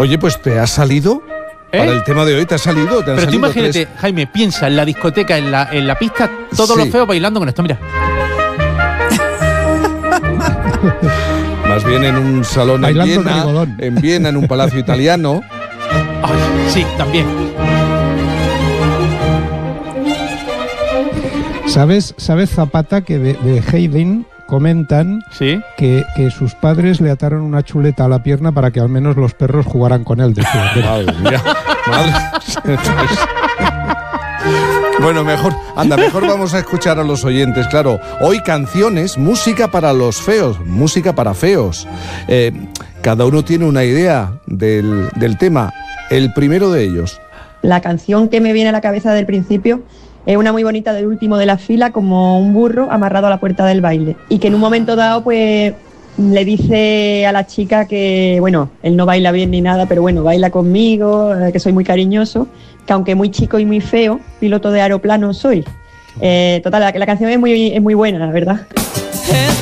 Oye, pues te ha salido. Para el tema de hoy te ha salido. Pero tú imagínate, Jaime, piensa en la discoteca, en la pista, todos los feos bailando con esto, mira. Más bien en un salón en Viena, en un palacio italiano. Ay, sí, también. ¿Sabes Zapata, que de Haydn comentan que sus padres le ataron una chuleta a la pierna para que al menos los perros jugaran con él? Madre mía. Bueno, mejor vamos a escuchar a los oyentes. Claro, hoy canciones, música para los feos, música para feos. Cada uno tiene una idea del tema. El primero de ellos. La canción que me viene a la cabeza del principio es una muy bonita, del último de la fila, como un burro amarrado a la puerta del baile. Y que en un momento dado, pues, le dice a la chica que, bueno, él no baila bien ni nada, pero bueno, baila conmigo, que soy muy cariñoso, que aunque muy chico y muy feo, piloto de aeroplano soy. Total, la canción es muy buena, la verdad.